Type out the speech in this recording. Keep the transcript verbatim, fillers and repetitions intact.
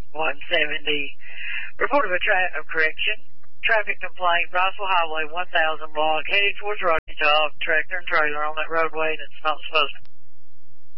one seventy. Report of a tra- of correction. Traffic complaint, Roswell Highway one thousand block, heading towards Rocky Top, tractor and trailer on that roadway that's not supposed to